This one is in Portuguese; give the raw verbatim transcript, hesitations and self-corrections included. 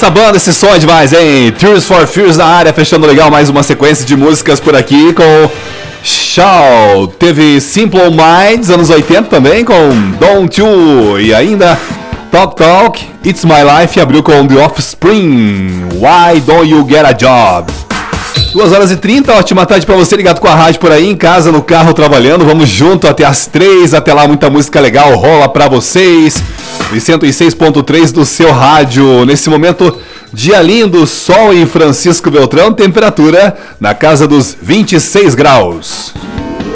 essa banda, esse som é demais, hein? Tears for Fears na área, fechando legal mais uma sequência de músicas por aqui com Shaw. Teve Simple Minds, anos oitenta também, com Don't You. E ainda Talk Talk, It's My Life, abriu com The Offspring, Why Don't You Get a Job. duas horas e trinta, ótima tarde pra você ligado com a rádio por aí, em casa, no carro, trabalhando. Vamos junto até as três, até lá muita música legal rola pra vocês. E cento e seis ponto três do seu rádio. Nesse momento, dia lindo, sol em Francisco Beltrão, temperatura na casa dos vinte e seis graus.